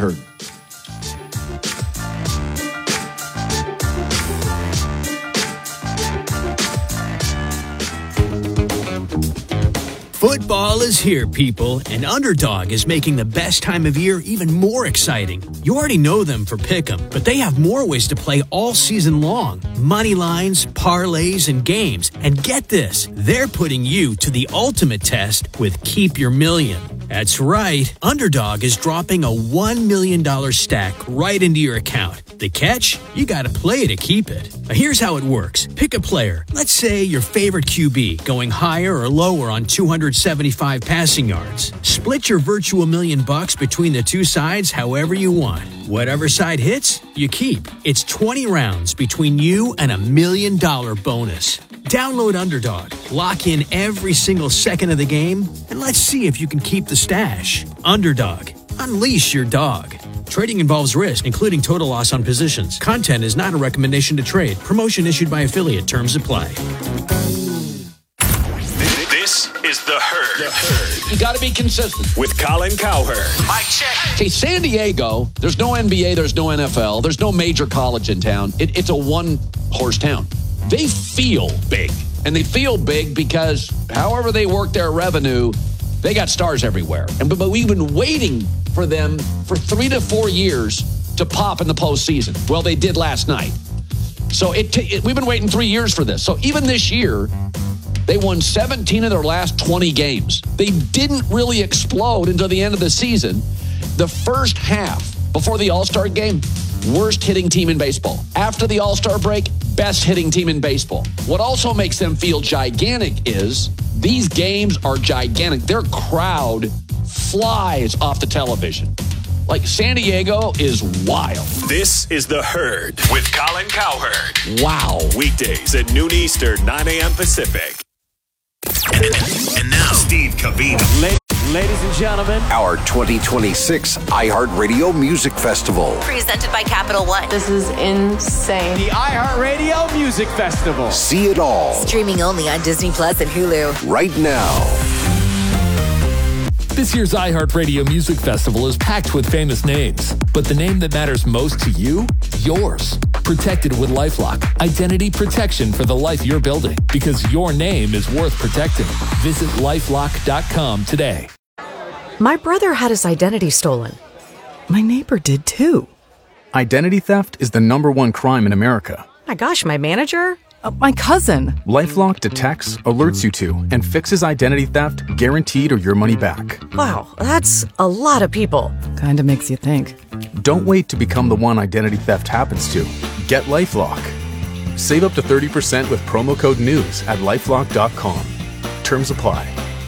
Herd. Football is here, people, and Underdog is making the best time of year even more exciting. You already know them for Pick'em, but they have more ways to play all season long. Money lines, parlays, and games. And get this, they're putting you to the ultimate test with Keep Your Million. That's right, Underdog is dropping a $1 million stack right into your account. The catch? You gotta play to keep it. Now here's how it works. Pick a player. Let's say your favorite QB, going higher or lower on 275 passing yards. Split your virtual $1 million between the two sides however you want. Whatever side hits, you keep. It's 20 rounds between you and $1 million bonus. Download Underdog, lock in every single second of the game, and let's see if you can keep the stash. Underdog, unleash your dog. Trading involves risk, including total loss on positions. Content is not a recommendation to trade. Promotion issued by affiliate. Terms apply. This is The Herd. You got to be consistent. With Colin Cowherd. Mic check. Okay, San Diego, there's no NBA, there's no NFL, there's no major college in town. It's a one-horse town. They feel big. And they feel big because however they work their revenue, they got stars everywhere. But we've been waiting for them for 3 to 4 years to pop in the postseason. Well, they did last night. So we've been waiting 3 years for this. So even this year, they won 17 of their last 20 games. They didn't really explode until the end of the season. The first half, before the All-Star game, worst hitting team in baseball. After the All-Star break, best hitting team in baseball. What also makes them feel gigantic is these games are gigantic. Their crowd flies off the television. Like, San Diego is wild. This is The Herd with Colin Cowherd. Wow. Weekdays at noon Eastern, 9 a.m. Pacific. And now, Steve Cavino. Ladies and gentlemen, our 2026 iHeartRadio Music Festival. Presented by Capital One. This is insane. The iHeartRadio Music Festival. See it all. Streaming only on Disney Plus and Hulu. Right now. This year's iHeartRadio Music Festival is packed with famous names, but the name that matters most to you? Yours. Protected with LifeLock. Identity protection for the life you're building, because your name is worth protecting. Visit LifeLock.com today. My brother had his identity stolen. My neighbor did too. Identity theft is the #1 crime in America. My gosh, my manager? My cousin. LifeLock detects, alerts you to, and fixes identity theft guaranteed or your money back. Wow, that's a lot of people. Kinda makes you think. Don't wait to become the one identity theft happens to. Get LifeLock. Save up to 30% with promo code NEWS at LifeLock.com. Terms apply.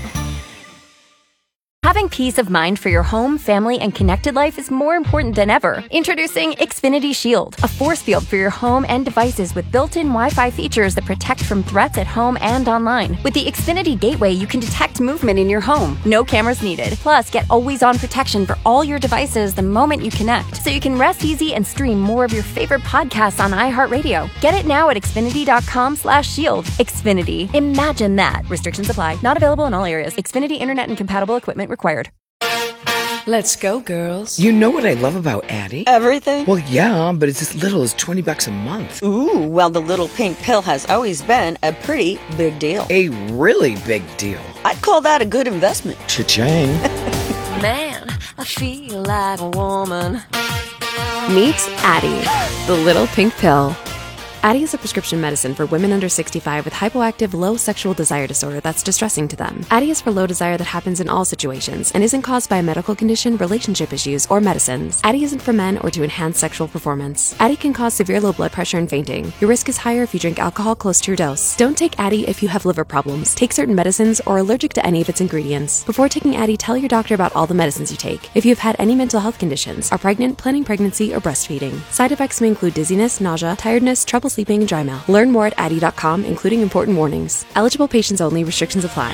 Having peace of mind for your home, family, and connected life is more important than ever. Introducing Xfinity Shield, a force field for your home and devices with built-in Wi-Fi features that protect from threats at home and online. With the Xfinity Gateway, you can detect movement in your home. No cameras needed. Plus, get always-on protection for all your devices the moment you connect, so you can rest easy and stream more of your favorite podcasts on iHeartRadio. Get it now at Xfinity.com/shield. Xfinity. Imagine that. Restrictions apply. Not available in all areas. Xfinity Internet and compatible equipment required. Let's go, girls. You know what I love about Addie? Everything? Well, yeah, but it's as little as $20 a month. Ooh, well, the little pink pill has always been a pretty big deal. A really big deal. I'd call that a good investment. Cha-ching. Man, I feel like a woman. Meet Addie, the little pink pill. Addie is a prescription medicine for women under 65 with hypoactive low sexual desire disorder that's distressing to them. Addie is for low desire that happens in all situations and isn't caused by a medical condition, relationship issues, or medicines. Addie isn't for men or to enhance sexual performance. Addie can cause severe low blood pressure and fainting. Your risk is higher if you drink alcohol close to your dose. Don't take Addie if you have liver problems, take certain medicines, or are allergic to any of its ingredients. Before taking Addie, tell your doctor about all the medicines you take. If you have had any mental health conditions, are pregnant, planning pregnancy, or breastfeeding. Side effects may include dizziness, nausea, tiredness, trouble sleeping, and dry mouth. Learn more at Addie.com, including important warnings. Eligible patients only. Restrictions apply.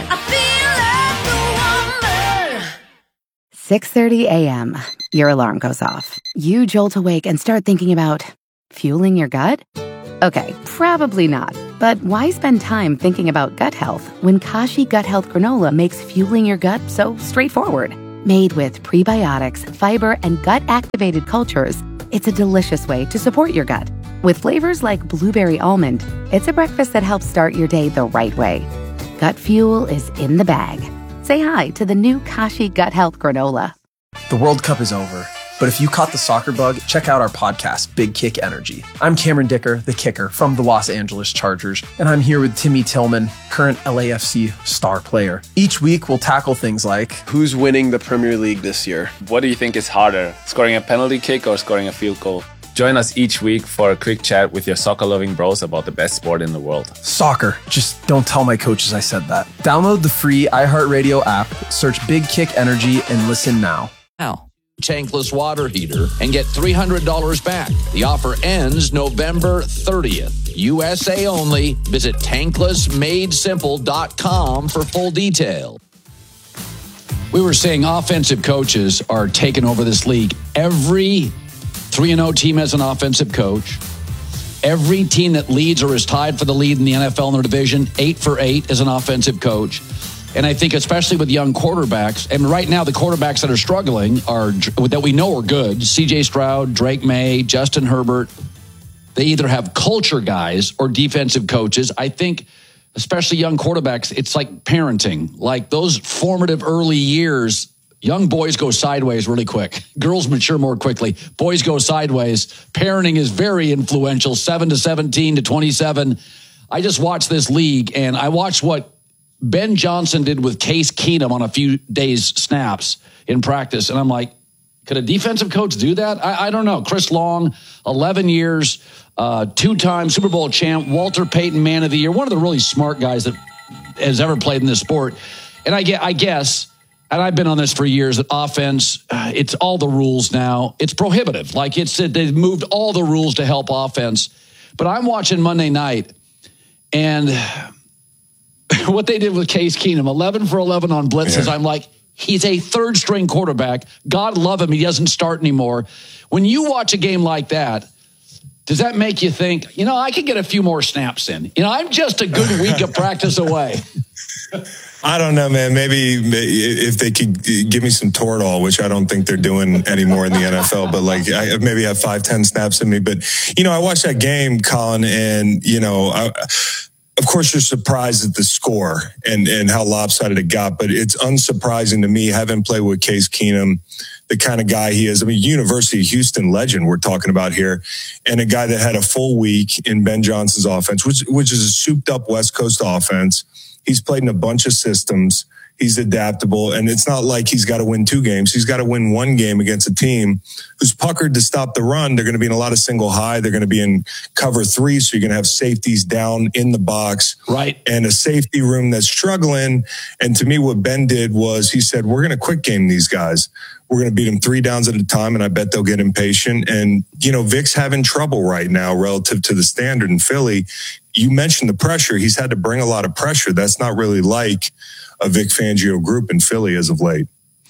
6:30 a.m. Your alarm goes off. You jolt awake and start thinking about fueling your gut? Okay, probably not. But why spend time thinking about gut health when Kashi Gut Health Granola makes fueling your gut so straightforward? Made with prebiotics, fiber, and gut-activated cultures, it's a delicious way to support your gut. With flavors like blueberry almond, it's a breakfast that helps start your day the right way. Gut Fuel is in the bag. Say hi to the new Kashi Gut Health Granola. The World Cup is over, but if you caught the soccer bug, check out our podcast, Big Kick Energy. I'm Cameron Dicker, the kicker from the Los Angeles Chargers, and I'm here with Timmy Tillman, current LAFC star player. Each week, we'll tackle things like, who's winning the Premier League this year? What do you think is harder, scoring a penalty kick or scoring a field goal? Join us each week for a quick chat with your soccer-loving bros about the best sport in the world. Soccer. Just don't tell my coaches I said that. Download the free iHeartRadio app, search Big Kick Energy, and listen now. Tankless water heater and get $300 back. The offer ends November 30th. USA only. Visit tanklessmadesimple.com for full detail. We were saying offensive coaches are taking over this league. Every 3-0 team has an offensive coach. Every team that leads or is tied for the lead in the NFL in their division, 8 for 8 is an offensive coach. And I think especially with young quarterbacks, and right now the quarterbacks that are struggling are that we know are good, C.J. Stroud, Drake May, Justin Herbert. They either have culture guys or defensive coaches. I think especially young quarterbacks, it's like parenting. Like those formative early years, young boys go sideways really quick. Girls mature more quickly. Boys go sideways. Parenting is very influential, 7 to 17 to 27. I just watched this league, and I watched what Ben Johnson did with Case Keenum on a few days snaps in practice. And I'm like, could a defensive coach do that? I don't know. Chris Long, 11 years, 2-time Super Bowl champ, Walter Payton Man of the Year, one of the really smart guys that has ever played in this sport. And I guess, and I've been on this for years, that offense, it's all the rules now. It's prohibitive. Like they've moved all the rules to help offense. But I'm watching Monday night, and what they did with Case Keenum, 11 for 11 on blitzes, I'm like, he's a third-string quarterback. God love him, he doesn't start anymore. When you watch a game like that, does that make you think, I could get a few more snaps in? I'm just a good week of practice away. I don't know, man. Maybe if they could give me some Toradol, which I don't think they're doing anymore in the NFL, but like I maybe have 5-10 snaps in me. But, I watched that game, Colin, and, of course, you're surprised at the score and how lopsided it got, but it's unsurprising to me, having played with Case Keenum, the kind of guy he is. I mean, University of Houston legend we're talking about here, and a guy that had a full week in Ben Johnson's offense, which is a souped-up West Coast offense. He's played in a bunch of systems. He's adaptable, and it's not like he's got to win 2 games. He's got to win 1 game against a team who's puckered to stop the run. They're going to be in a lot of single high. They're going to be in cover 3, so you're going to have safeties down in the box. Right. And a safety room that's struggling. And to me, what Ben did was he said, we're going to quick game these guys. We're going to beat them 3 downs at a time, and I bet they'll get impatient. And, Vic's having trouble right now relative to the standard in Philly. You mentioned the pressure. He's had to bring a lot of pressure. That's not really like a Vic Fangio group in Philly as of late.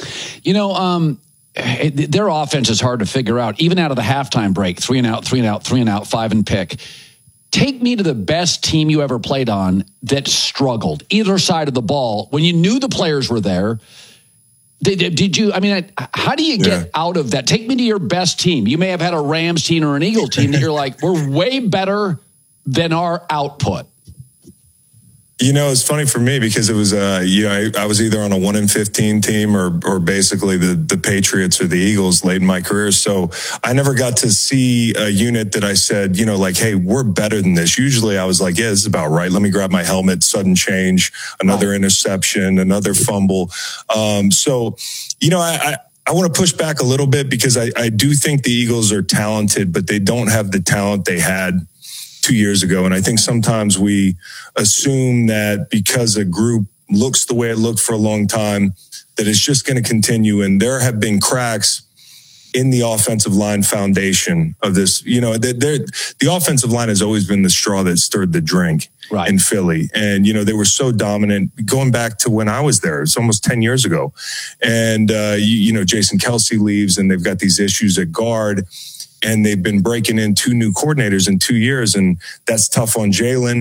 Their offense is hard to figure out. Even out of the halftime break, 3 and out, 3 and out, 3 and out, 5 and pick. Take me to the best team you ever played on that struggled, either side of the ball, when you knew the players were there. Did you, how do you get out of that? Take me to your best team. You may have had a Rams team or an Eagle team that you're like, we're way better than our output. It's funny for me because it was, I was either on a 1-15 team or basically the Patriots or the Eagles late in my career. So I never got to see a unit that I said, hey, we're better than this. Usually I was like, yeah, this is about right. Let me grab my helmet, sudden change, another interception, another fumble. I want to push back a little bit because I do think the Eagles are talented, but they don't have the talent they had 2 years ago. And I think sometimes we assume that because a group looks the way it looked for a long time, that it's just going to continue. And there have been cracks in the offensive line foundation of this. The offensive line has always been the straw that stirred the drink in Philly. And, they were so dominant going back to when I was there. It's almost 10 years ago. And, Jason Kelce leaves and they've got these issues at guard. And they've been breaking in 2 new coordinators in 2 years. And that's tough on Jalen.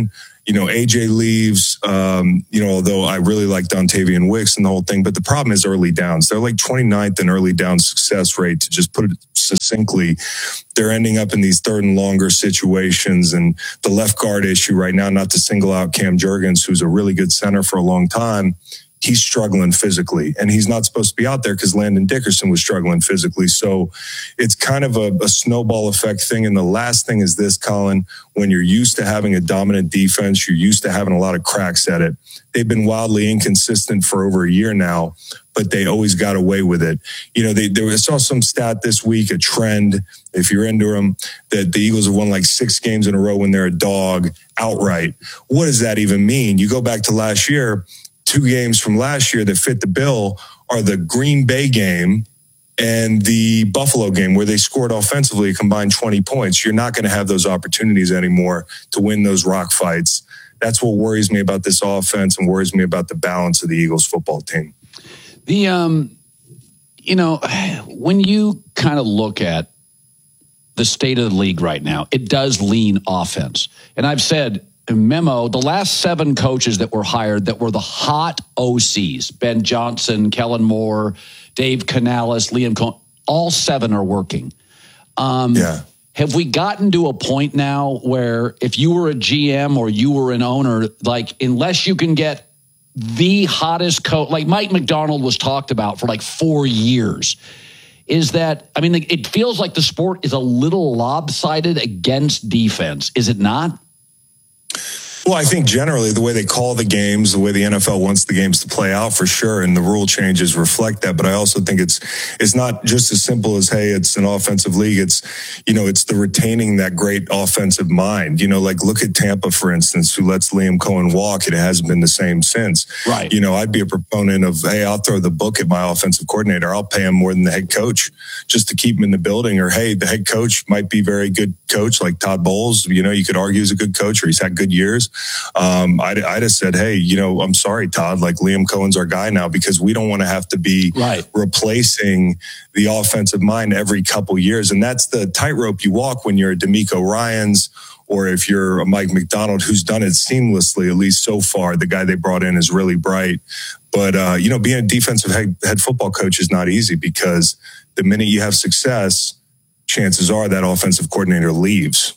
AJ leaves, although I really like Dontavian Wicks and the whole thing, but the problem is early downs. They're like 29th in early down success rate, to just put it succinctly. They're ending up in these third and longer situations, and the left guard issue right now, not to single out Cam Jurgens, who's a really good center for a long time. He's struggling physically, and he's not supposed to be out there because Landon Dickerson was struggling physically. So it's kind of a snowball effect thing. And the last thing is this, Colin, when you're used to having a dominant defense, you're used to having a lot of cracks at it. They've been wildly inconsistent for over a year now, but they always got away with it. I saw some stat this week, a trend, if you're into them, that the Eagles have won like 6 games in a row when they're a dog outright. What does that even mean? You go back to last year, 2 games from last year that fit the bill are the Green Bay game and the Buffalo game, where they scored offensively a combined 20 points. You're not going to have those opportunities anymore to win those rock fights. That's what worries me about this offense and worries me about the balance of the Eagles football team. When you kind of look at the state of the league right now, it does lean offense. And I've said, memo, the last 7 coaches that were hired that were the hot OCs, Ben Johnson, Kellen Moore, Dave Canales, Liam Cohen, all 7 are working. Have we gotten to a point now where if you were a GM or you were an owner, like, unless you can get the hottest coach, like Mike McDonald was talked about for like 4 years, it feels like the sport is a little lopsided against defense. Is it not? Well, I think generally the way they call the games, the way the NFL wants the games to play out, for sure, and the rule changes reflect that. But I also think it's not just as simple as, hey, it's an offensive league. It's the retaining that great offensive mind. Like look at Tampa, for instance, who lets Liam Cohen walk. It hasn't been the same since. Right. I'd be a proponent of, hey, I'll throw the book at my offensive coordinator. I'll pay him more tin the head coach just to keep him in the building. Or, hey, the head coach might be a very good coach, like Todd Bowles. You could argue he's a good coach, or he's had good years. I'd have said, hey, I'm sorry, Todd, like Liam Cohen's our guy now, because we don't want to have to be replacing the offensive mind every couple years. And that's the tightrope you walk when you're a DeMeco Ryans, or if you're a Mike McDonald, who's done it seamlessly, at least so far. The guy they brought in is really bright. But, being a defensive head football coach is not easy, because the minute you have success, chances are that offensive coordinator leaves.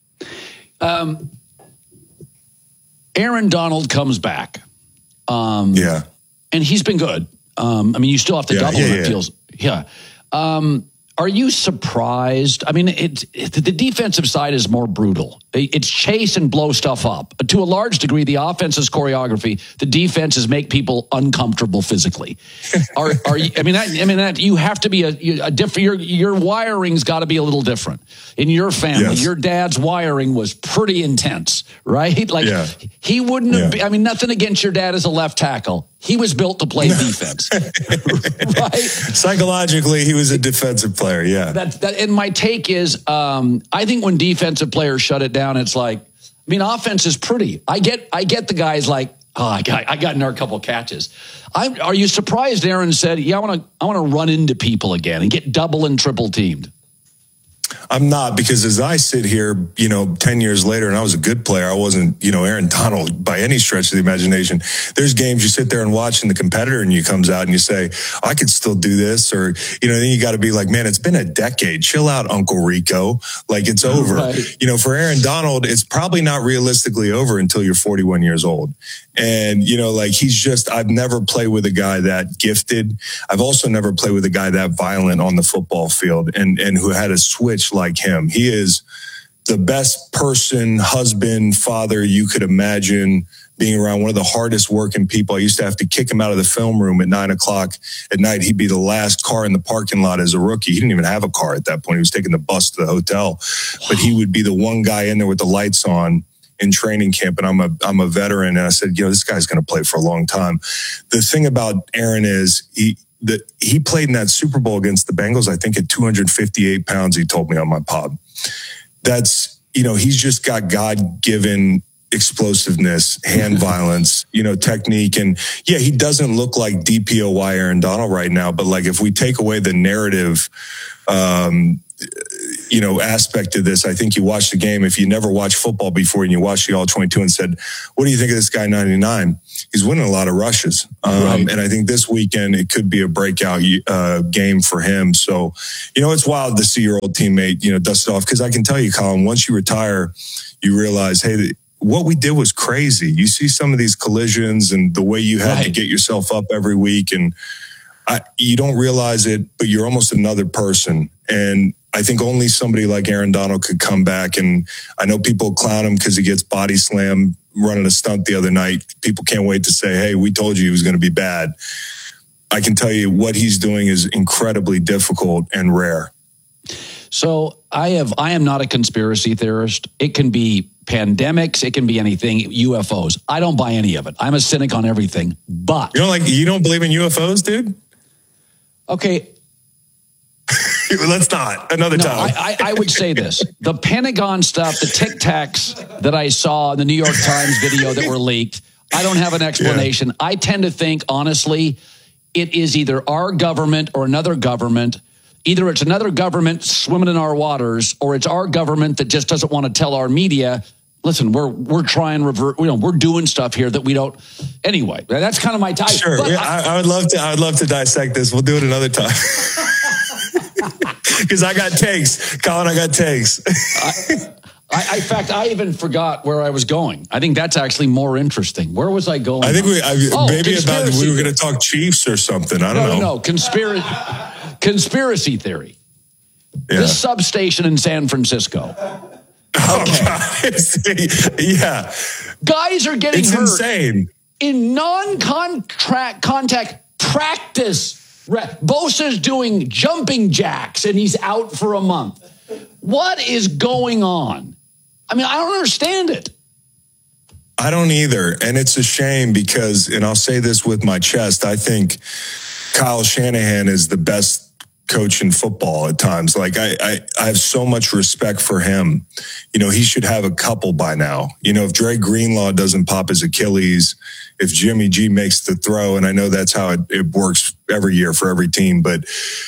Aaron Donald comes back. And he's been good. You still have to double him, it feels. Yeah. Are you surprised? The defensive side is more brutal. It's chase and blow stuff up. To a large degree, the offense is choreography. The defenses make people uncomfortable physically. Are you? That you have to be a different. Your wiring's got to be a little different in your family. Yes. Your dad's wiring was pretty intense, right? He wouldn't have. Nothing against your dad as a left tackle. He was built to play defense, right? Psychologically, he was a defensive player. Yeah. And my take is, I think when defensive players shut it down, it's like, offense is pretty. I get the guys like, I got in there a couple of catches. Are you surprised Aaron said, I want to run into people again and get double and triple teamed? I'm not, because as I sit here, 10 years later, and I was a good player, I wasn't, Aaron Donald by any stretch of the imagination. There's games you sit there and watch, and the competitor in you comes out and you say, I could still do this. Or, then you got to be like, man, it's been a decade. Chill out, Uncle Rico. Like, it's over. Right. For Aaron Donald, it's probably not realistically over until you're 41 years old. And, I've never played with a guy that gifted. I've also never played with a guy that violent on the football field and who had a switch like him. He is the best person, husband, father you could imagine, being around one of the hardest working people. I used to have to kick him out of the film room at 9:00 at night. He'd be the last car in the parking lot as a rookie. He didn't even have a car at that point. He was taking the bus to the hotel, but he would be the one guy in there with the lights on in training camp. And I'm a veteran. And I said, this guy's going to play for a long time. The thing about Aaron is he played in that Super Bowl against the Bengals, I think at 258 pounds, he told me on my pod. That's, he's just got God-given explosiveness, hand violence, technique. And he doesn't look like DPOY Aaron Donald right now. But if we take away the narrative, aspect of this. I think you watched the game. If you never watched football before and you watched the All-22 and said, what do you think of this guy 99? He's winning a lot of rushes. And I think this weekend it could be a breakout game for him. So, it's wild to see your old teammate, dust it off. Because I can tell you, Colin, once you retire, you realize, hey, what we did was crazy. You see some of these collisions and the way you had to get yourself up every week. And you don't realize it, but you're almost another person. And I think only somebody like Aaron Donald could come back. And I know people clown him because he gets body slammed running a stunt the other night. People can't wait to say, hey, we told you he was going to be bad. I can tell you what he's doing is incredibly difficult and rare. So I am not a conspiracy theorist. It can be pandemics. It can be anything. UFOs. I don't buy any of it. I'm a cynic on everything. But you don't believe in UFOs, dude? Okay. Let's not. Another time. I would say this. The Pentagon stuff, the Tic Tacs that I saw in the New York Times video that were leaked, I don't have an explanation. Yeah. I tend to think, honestly, it is either our government or another government. Either it's another government swimming in our waters, or it's our government that just doesn't want to tell our media, listen, we're trying revert, we're doing stuff here that we don't. Anyway, that's kind of my type. Sure. Yeah, I would love to dissect this. We'll do it another time. Because I got takes. Colin, I got takes. In fact, I even forgot where I was going. I think that's actually more interesting. Where was I going? I think we were going to talk Chiefs or something. I don't know. No. Conspiracy theory. Yeah. This substation in San Francisco. Okay. Yeah. Guys are getting hurt. It's insane. In non-contact practice. Bosa's doing jumping jacks and he's out for a month. What is going on? I mean, I don't understand it. I don't either. And it's a shame because, and I'll say this with my chest, I think Kyle Shanahan is the best coach in football at times. Like I have so much respect for him. He should have a couple by now. If Dre Greenlaw doesn't pop his Achilles, if Jimmy G makes the throw, and I know that's how it works every year for every team, but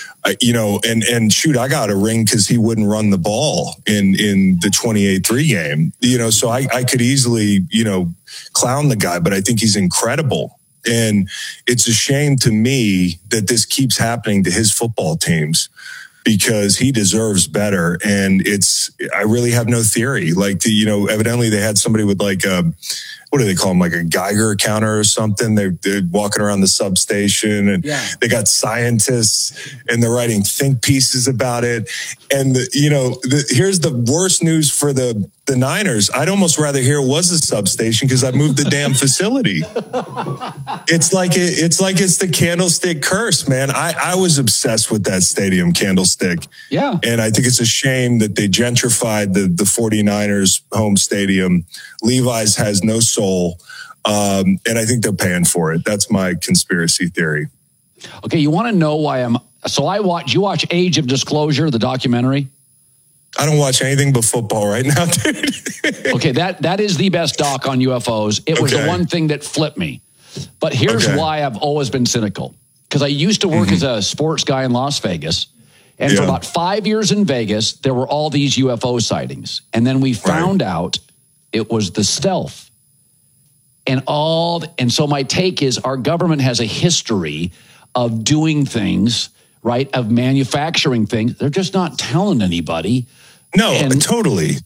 and shoot, I got a ring because he wouldn't run the ball in the 28-3 game. So I could easily, clown the guy, but I think he's incredible. And it's a shame to me that this keeps happening to his football teams because he deserves better. And I really have no theory. Like, evidently they had somebody with like what do they call them? Like a Geiger counter or something. They're walking around the substation and they got scientists and they're writing think pieces about it. And here's the worst news for the Niners. I'd almost rather hear it was a substation because I moved the damn facility. It's like it's the candlestick curse, man. I was obsessed with that stadium candlestick. Yeah. And I think it's a shame that they gentrified the 49ers home stadium. Levi's has no soul. And I think they're paying for it. That's my conspiracy theory. Okay. You want to know why you watch Age of Disclosure, the documentary? I don't watch anything but football right now, dude. Okay, that is the best doc on UFOs. It was the one thing that flipped me. But here's why I've always been cynical. Because I used to work as a sports guy in Las Vegas. And for about 5 years in Vegas, there were all these UFO sightings. And then we found out it was the stealth. And so my take is our government has a history of doing things, right, of manufacturing things. They're just not telling anybody. No, totally.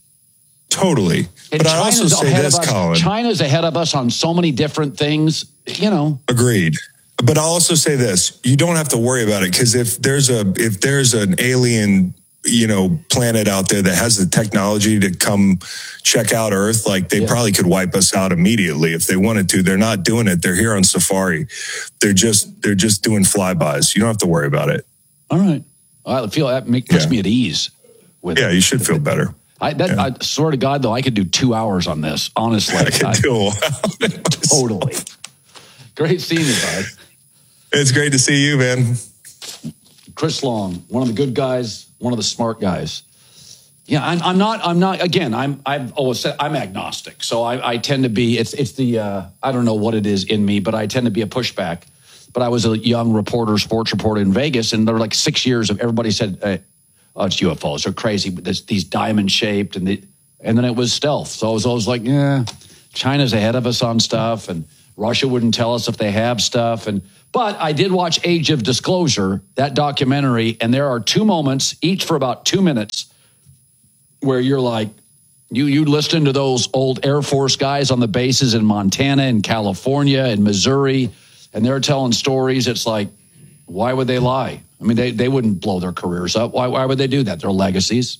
But I also say this, Colin. China's ahead of us on so many different things, Agreed. But I'll also say this. You don't have to worry about it because if there's an alien, planet out there that has the technology to come check out Earth, like they probably could wipe us out immediately if they wanted to. They're not doing it. They're here on safari. They're just doing flybys. You don't have to worry about it. All right. I feel that puts me at ease. You should feel better. I swear to God, though, I could do 2 hours on this. Honestly, I could do a while. Totally. Great seeing you, bud. It's great to see you, man. Chris Long, one of the good guys, one of the smart guys. Yeah, I'm not. Again, I've always said I'm agnostic, so I tend to be. It's the I don't know what it is in me, but I tend to be a pushback. But I was a young sports reporter in Vegas, and there were like 6 years of everybody said, oh, it's UFOs. They're crazy. These diamond-shaped, and then it was stealth. So I was like, yeah, China's ahead of us on stuff, and Russia wouldn't tell us if they have stuff. But I did watch Age of Disclosure, that documentary, and there are 2 moments, each for about 2 minutes, where you're like, you listen to those old Air Force guys on the bases in Montana and California and Missouri, and they're telling stories. It's like, why would they lie? I mean, they wouldn't blow their careers up. Why would they do that? They're legacies.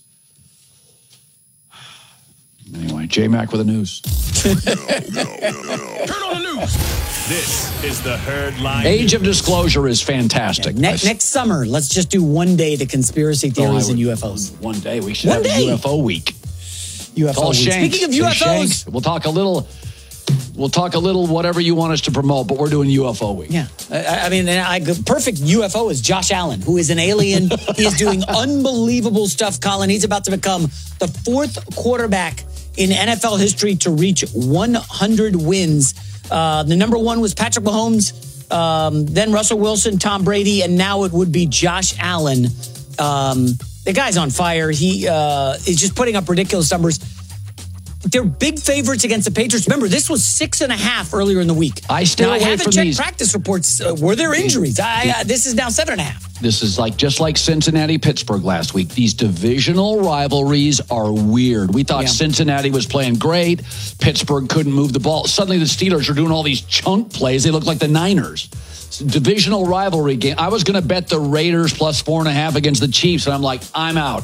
Anyway, J-Mac with the news. Turn on the news. This is the Herd Line. Age of Disclosure is fantastic. Next summer, let's just do one day to conspiracy theories and UFOs. One day. We should have a UFO week. UFO week. Speaking of UFOs. Shanks, we'll talk a little whatever you want us to promote, but we're doing UFO week. Yeah. I mean, perfect UFO is Josh Allen, who is an alien. He is doing unbelievable stuff, Colin. He's about to become the 4th quarterback in NFL history to reach 100 wins. The number 1 was Patrick Mahomes, then Russell Wilson, Tom Brady, and now it would be Josh Allen. The guy's on fire. He is just putting up ridiculous numbers. They're big favorites against the Patriots. Remember, this was 6.5 earlier in the week. I haven't checked practice reports. Were there injuries? This is now 7.5. This is just like Cincinnati-Pittsburgh last week. These divisional rivalries are weird. We thought Cincinnati was playing great. Pittsburgh couldn't move the ball. Suddenly the Steelers are doing all these chunk plays. They look like the Niners. Divisional rivalry game. I was going to bet the Raiders plus 4.5 against the Chiefs, and I'm like, I'm out.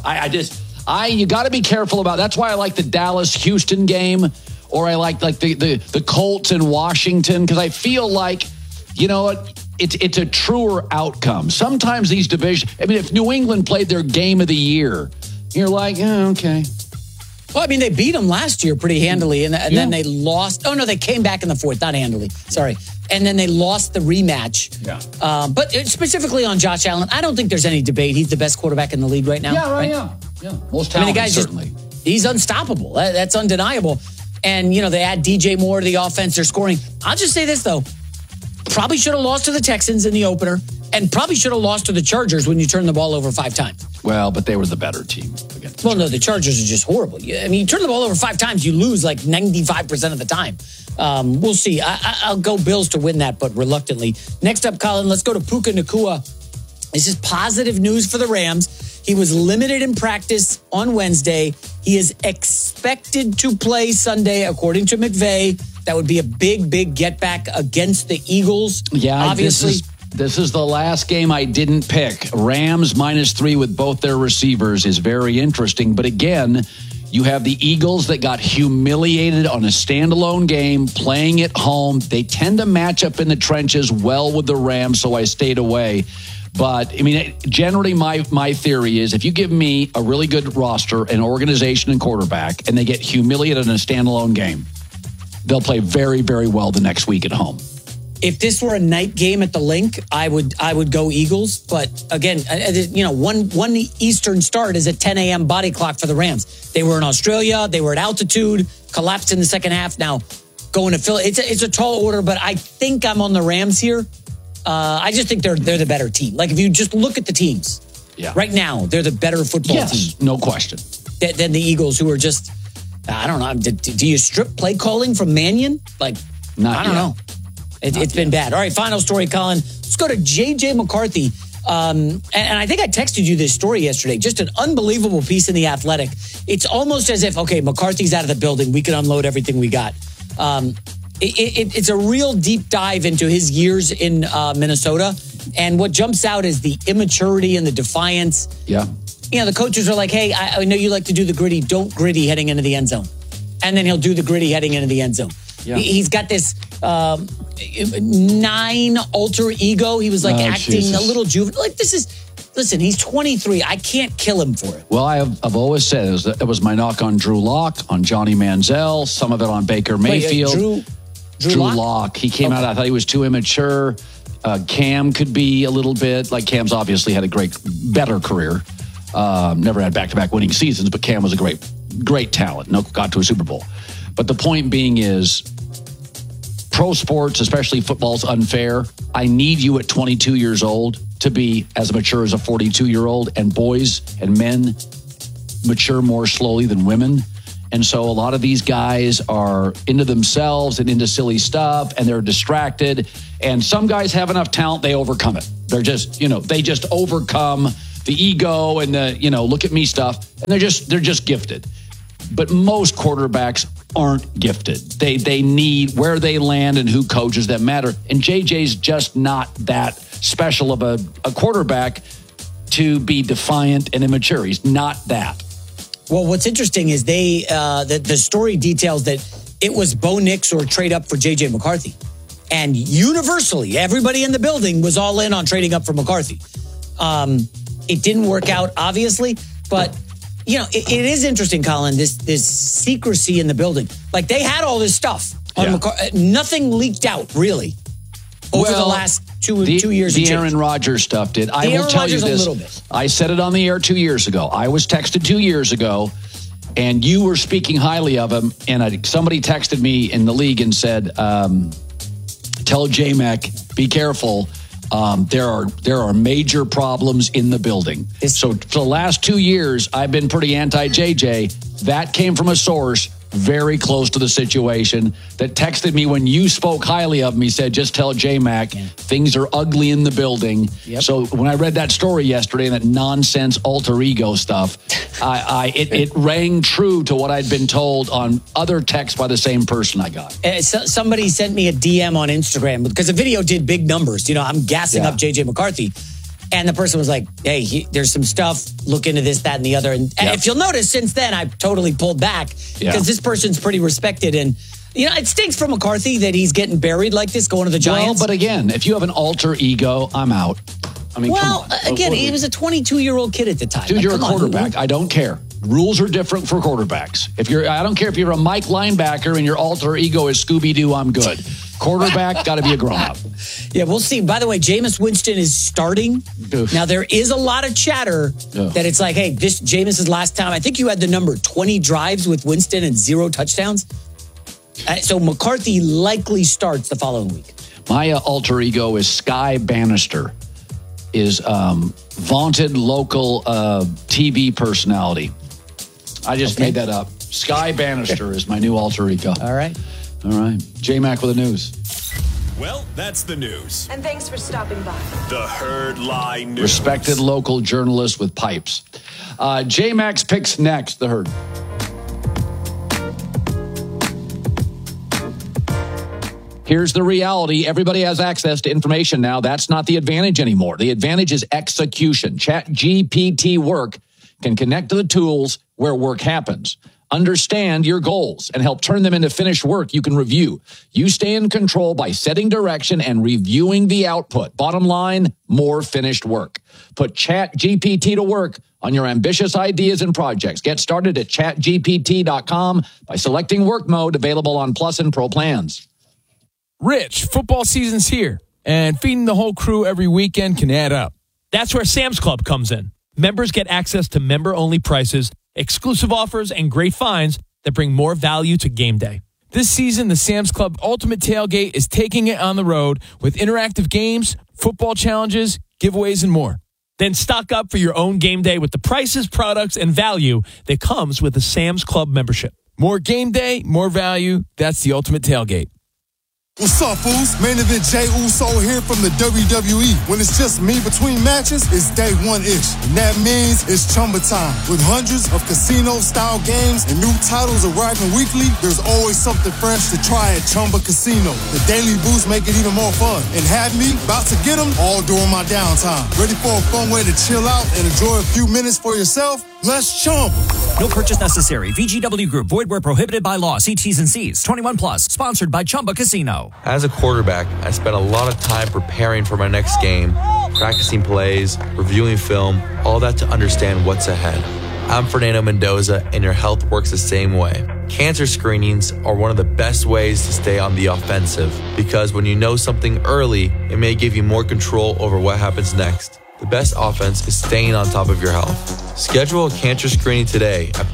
You got to be careful about. That's why I like the Dallas-Houston game, or I like the Colts in Washington, because I feel like, you know what, it's a truer outcome. Sometimes these divisions. I mean, if New England played their game of the year, you're like, okay. Well, I mean, they beat them last year pretty handily, and then they lost. Oh no, they came back in the 4th, not handily. Sorry. And then they lost the rematch. Yeah. But specifically on Josh Allen, I don't think there's any debate. He's the best quarterback in the league right now. Yeah, right? Yeah. Most talented, the guy's certainly. He's unstoppable. That's undeniable. And, they add DJ Moore to the offense. They're scoring. I'll just say this, though. Probably should have lost to the Texans in the opener, and probably should have lost to the Chargers when you turn the ball over 5 times. Well, but they were the better team. No, the Chargers are just horrible. I mean, you turn the ball over 5 times, you lose like 95% of the time. We'll see. I'll go Bills to win that, but reluctantly. Next up, Colin, let's go to Puka Nacua. This is positive news for the Rams. He was limited in practice on Wednesday. He is expected to play Sunday, according to McVay. That would be a big get back against the Eagles. Yeah, obviously. This is the last game I didn't pick. Rams -3 with both their receivers is very interesting. But again, you have the Eagles that got humiliated on a standalone game, playing at home. They tend to match up in the trenches well with the Rams, so I stayed away. But, I mean, generally my theory is if you give me a really good roster, an organization and quarterback, and they get humiliated in a standalone game, they'll play very, very well the next week at home. If this were a night game at the Link, I would go Eagles. But again, one Eastern start is a 10 a.m. body clock for the Rams. They were in Australia. They were at altitude, collapsed in the second half. Now going to Philly, it's a tall order, but I think I'm on the Rams here. I just think they're the better team. Like if you just look at the teams, right now they're the better football team. No question. Than the Eagles, who are just I don't know. Do you strip play calling from Mannion? I don't know. It's been bad. All right, final story, Colin. Let's go to J.J. McCarthy. And I think I texted you this story yesterday. Just an unbelievable piece in The Athletic. It's almost as if, okay, McCarthy's out of the building. We can unload everything we got. It's a real deep dive into his years in Minnesota. And what jumps out is the immaturity and the defiance. Yeah. The coaches are like, hey, I know you like to do the gritty. Don't gritty heading into the end zone. And then he'll do the gritty heading into the end zone. Yeah. He's got this 9 alter ego. He was acting a little juvenile. Listen, he's 23. I can't kill him for it. Well, I've always said it was my knock on Drew Lock, on Johnny Manziel, some of it on Baker Mayfield. Drew Lock. He came out, I thought he was too immature. Cam could be a little bit, Cam's obviously had a better career. Never had back-to-back winning seasons, but Cam was a great talent. Got to a Super Bowl. But the point being is, pro sports, especially football's unfair. I need you at 22 years old to be as mature as a 42-year-old, and boys and men mature more slowly than women. And so a lot of these guys are into themselves and into silly stuff, and they're distracted. And some guys have enough talent, they overcome it. They're just, they just overcome the ego and the, look at me stuff. And they're just gifted. But most quarterbacks aren't gifted. They need where they land and who coaches that matter. And JJ's just not that special of a quarterback to be defiant and immature. He's not that. Well, what's interesting is the story details that it was Bo Nix or trade up for JJ McCarthy. And universally, everybody in the building was all in on trading up for McCarthy. It didn't work out, obviously, but it is interesting, Colin, this secrecy in the building. Like, they had all this stuff on McCarthy. Nothing leaked out, really, over the last 2 years. The Aaron Rodgers stuff did. I will tell you this. A little bit. I said it on the air 2 years ago. I was texted 2 years ago, and you were speaking highly of him, and somebody texted me in the league and said, tell J-Mac, be careful. There are major problems in the building. So for the last 2 years, I've been pretty anti-JJ. That came from a source very close to the situation that texted me when you spoke highly of him. He said, just tell J-Mac, things are ugly in the building. Yep. So when I read that story yesterday and that nonsense alter ego stuff, it rang true to what I'd been told on other texts by the same person I got. Somebody sent me a DM on Instagram because the video did big numbers. I'm gassing up JJ McCarthy. And the person was like, hey, there's some stuff. Look into this, that, and the other. And if you'll notice, since then, I've totally pulled back because this person's pretty respected. And, it stinks for McCarthy that he's getting buried like this going to the Giants. Well, but again, if you have an alter ego, I'm out. I mean, come on. Again, he was a 22-year-old kid at the time. Dude, you're a quarterback. I don't care. Rules are different for quarterbacks. I don't care if you're a Mike linebacker and your alter ego is Scooby-Doo, I'm good. Quarterback, got to be a grown-up. Yeah, we'll see. By the way, Jameis Winston is starting. Oof. Now, there is a lot of chatter that it's like, hey, this Jameis's last time. I think you had the number 20 drives with Winston and 0 touchdowns. So McCarthy likely starts the following week. My alter ego is Sky Bannister, is vaunted local TV personality. I just made that up. Sky Bannister is my new alter ego. All right. J-Mac with the news. Well, that's the news. And thanks for stopping by. The Herd Lie News. Respected local journalist with pipes. J-Mac's picks next, the Herd. Here's the reality. Everybody has access to information now. That's not the advantage anymore. The advantage is execution. ChatGPT Work can connect to the tools where work happens. Understand your goals and help turn them into finished work you can review. You stay in control by setting direction and reviewing the output. Bottom line, more finished work. Put ChatGPT to work on your ambitious ideas and projects. Get started at chatgpt.com by selecting work mode, available on Plus and Pro plans. Rich, football season's here, and feeding the whole crew every weekend can add up. That's where Sam's Club comes in. Members get access to member-only prices, exclusive offers, and great finds that bring more value to game day. This season, the Sam's Club Ultimate Tailgate is taking it on the road with interactive games, football challenges, giveaways, and more. Then stock up for your own game day with the prices, products, and value that comes with a Sam's Club membership. More game day, more value. That's the Ultimate Tailgate. What's up, fools? Main event Jey Uso here from the WWE. When it's just me between matches, it's day one-ish. And that means it's Chumba time. With hundreds of casino-style games and new titles arriving weekly, there's always something fresh to try at Chumba Casino. The daily boosts make it even more fun. And have me about to get them all during my downtime. Ready for a fun way to chill out and enjoy a few minutes for yourself? Let's Chumba. No purchase necessary. VGW Group. Void where prohibited by law. See T's and C's. 21 plus. Sponsored by Chumba Casino. As a quarterback, I spent a lot of time preparing for my next game, practicing plays, reviewing film, all that to understand what's ahead. I'm Fernando Mendoza, and your health works the same way. Cancer screenings are one of the best ways to stay on the offensive, because when you know something early, it may give you more control over what happens next. The best offense is staying on top of your health. Schedule a cancer screening today at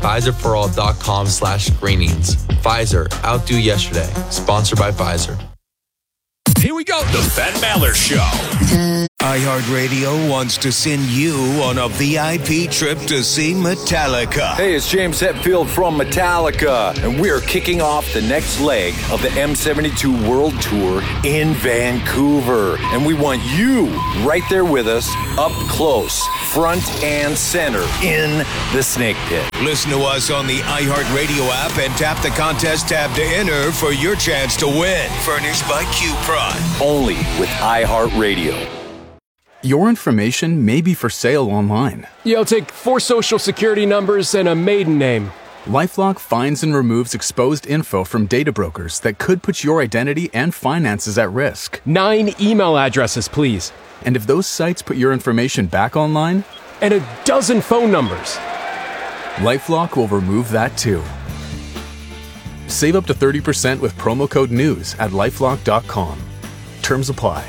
PfizerForAll.com/screenings. Pfizer, outdo yesterday. Sponsored by Pfizer. Here we go. The Ben Maller Show. iHeartRadio wants to send you on a VIP trip to see Metallica. Hey, it's James Hetfield from Metallica, and we're kicking off the next leg of the M72 World Tour in Vancouver. And we want you right there with us, up close, front and center, in the Snake Pit. Listen to us on the iHeartRadio app and tap the contest tab to enter for your chance to win. Furnished by Q-Prime. Only with iHeartRadio. Your information may be for sale online. Yeah, I'll take 4 social security numbers and a maiden name. LifeLock finds and removes exposed info from data brokers that could put your identity and finances at risk. 9 email addresses, please. And if those sites put your information back online? And a dozen phone numbers. LifeLock will remove that too. Save up to 30% with promo code NEWS at LifeLock.com. Terms apply.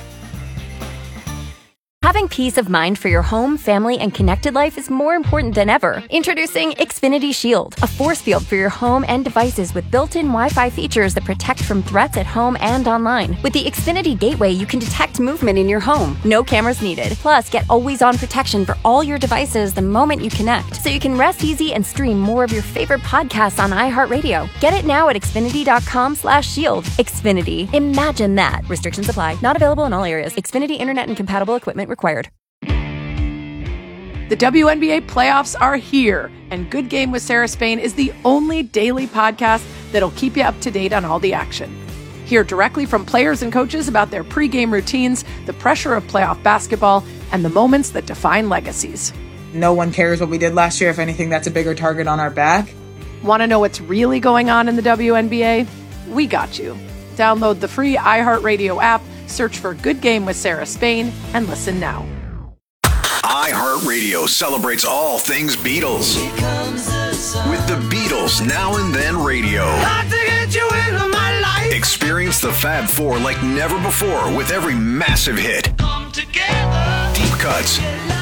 Having peace of mind for your home, family, and connected life is more important than ever. Introducing Xfinity Shield, a force field for your home and devices with built-in Wi-Fi features that protect from threats at home and online. With the Xfinity Gateway, you can detect movement in your home. No cameras needed. Plus, get always-on protection for all your devices the moment you connect, so you can rest easy and stream more of your favorite podcasts on iHeartRadio. Get it now at Xfinity.com/shield. Xfinity. Imagine that. Restrictions apply. Not available in all areas. Xfinity Internet and compatible equipment required. The WNBA playoffs are here, and Good Game with Sarah Spain is the only daily podcast that'll keep you up to date on all the action. Hear directly from players and coaches about their pregame routines, the pressure of playoff basketball, and the moments that define legacies. No one cares what we did last year. If anything, that's a bigger target on our back. Want to know what's really going on in the WNBA? We got you. Download the free iHeartRadio app, search for Good Game with Sarah Spain, and listen now. iHeartRadio celebrates all things Beatles. With the Beatles Now and Then Radio. Experience the Fab Four like never before with every massive hit. Deep cuts.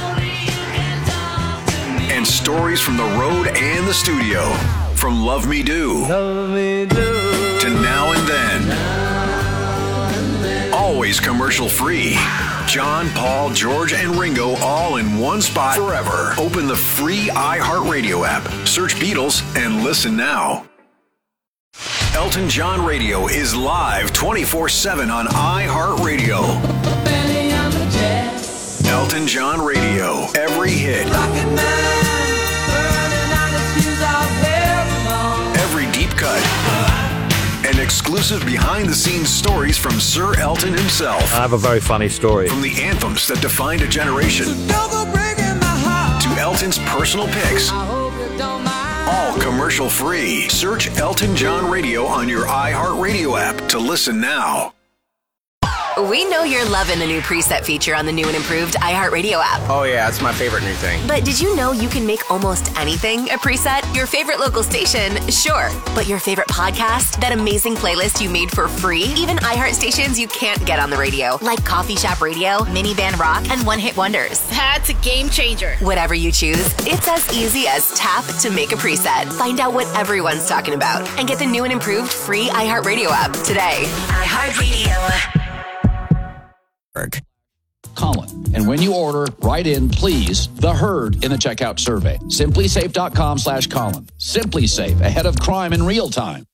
And stories from the road and the studio. From Love Me Do to Now and Then. Always commercial free. John, Paul, George, and Ringo all in one spot forever. Open the free iHeartRadio app. Search Beatles and listen now. Elton John Radio is live 24/7 on iHeartRadio. Elton John Radio. Every hit. Every deep cut. And exclusive behind-the-scenes stories from Sir Elton himself. I have a very funny story. From the anthems that defined a generation to Elton's personal picks. All commercial-free. Search Elton John Radio on your iHeartRadio app to listen now. We know you're loving the new preset feature on the new and improved iHeartRadio app. Oh yeah, it's my favorite new thing. But did you know you can make almost anything a preset? Your favorite local station, sure. But your favorite podcast? That amazing playlist you made for free? Even iHeart stations you can't get on the radio, like Coffee Shop Radio, Minivan Rock, and One Hit Wonders. That's a game changer. Whatever you choose, it's as easy as tap to make a preset. Find out what everyone's talking about and get the new and improved free iHeartRadio app today. iHeartRadio. Colin. And when you order, write in, please, the herd in the checkout survey. SimpliSafe.com/Colin. SimpliSafe, ahead of crime in real time.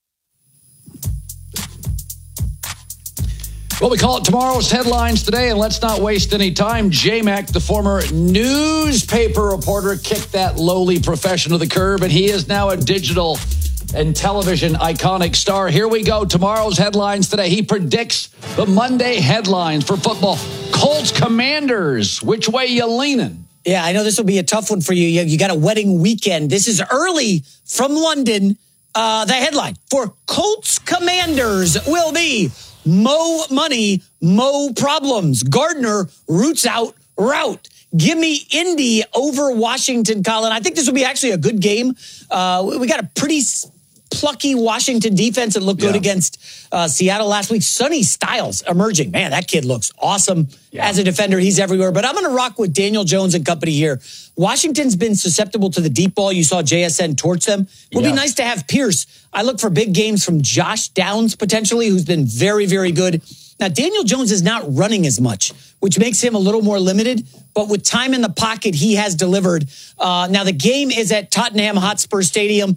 Well, we call it tomorrow's headlines today, and let's not waste any time. J-Mac, the former newspaper reporter, kicked that lowly profession to the curb, and he is now a digital and television iconic star. Here we go. Tomorrow's headlines today. He predicts the Monday headlines for football. Colts Commanders. Which way you leaning? Yeah, I know this will be a tough one for you. You got a wedding weekend. This is early from London. The headline for Colts Commanders will be Mo Money, Mo Problems. Gardner roots out route. Give me Indy over Washington, Colin. I think this will be actually a good game. We got a pretty plucky Washington defense that looked good against Seattle last week. Sonny Styles emerging. Man, that kid looks awesome as a defender. He's everywhere. But I'm going to rock with Daniel Jones and company here. Washington's been susceptible to the deep ball. You saw JSN torch them. It would be nice to have Pierce. I look for big games from Josh Downs, potentially, who's been very, very good Now, Daniel Jones is not running as much, which makes him a little more limited. But with time in the pocket, he has delivered. Now, the game is at Tottenham Hotspur Stadium.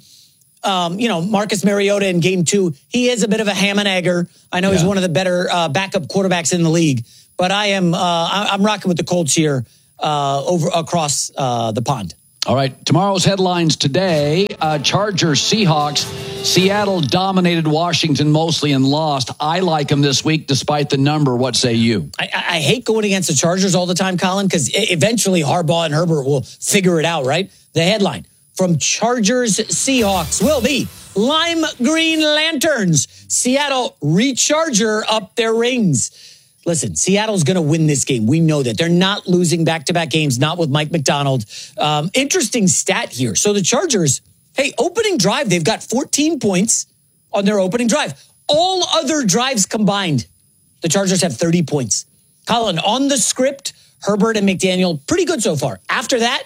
Marcus Mariota in game 2, he is a bit of a ham and egger. I know he's one of the better backup quarterbacks in the league. But I'm rocking with the Colts here over across the pond. All right, tomorrow's headlines today, Chargers, Seahawks. Seattle dominated Washington mostly and lost. I like them this week despite the number. What say you? I hate going against the Chargers all the time, Colin, because eventually Harbaugh and Herbert will figure it out, right? The headline from Chargers, Seahawks will be Lime Green Lanterns. Seattle recharger up their rings. Listen, Seattle's going to win this game. We know that. They're not losing back-to-back games, not with Mike McDonald. Interesting stat here. So the Chargers, opening drive, they've got 14 points on their opening drive. All other drives combined, the Chargers have 30 points. Colin, on the script, Herbert and McDaniel, pretty good so far. After that,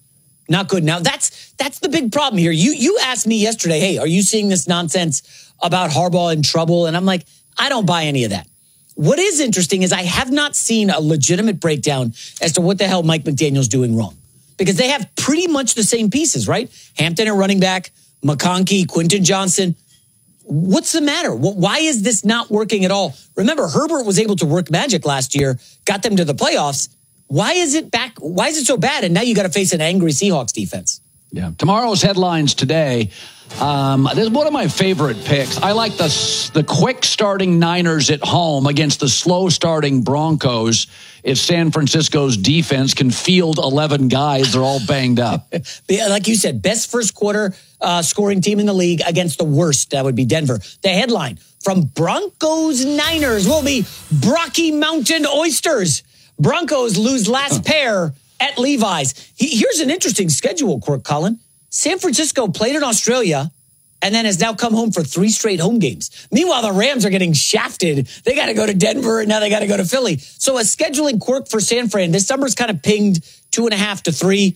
not good. Now, that's the big problem here. You asked me yesterday, hey, are you seeing this nonsense about Harbaugh in trouble? And I'm like, I don't buy any of that. What is interesting is I have not seen a legitimate breakdown as to what the hell Mike McDaniel's doing wrong. Because they have pretty much the same pieces, right? Hampton at running back, McConkey, Quentin Johnson. What's the matter? Why is this not working at all? Remember, Herbert was able to work magic last year, got them to the playoffs. Why is it back? Why is it so bad? And now you got to face an angry Seahawks defense. Yeah. Tomorrow's headlines today. This is one of my favorite picks. I like the quick starting Niners at home against the slow starting Broncos. If San Francisco's defense can field 11 guys, they're all banged up. Like you said, best first quarter scoring team in the league against the worst. That would be Denver. The headline from Broncos Niners will be Brocky Mountain Oysters. Broncos lose last pair at Levi's. Here's an interesting schedule, Colin. San Francisco played in Australia and then has now come home for 3 straight home games. Meanwhile, the Rams are getting shafted. They got to go to Denver and now they got to go to Philly. So a scheduling quirk for San Fran. This number's kind of pinged 2.5 to 3.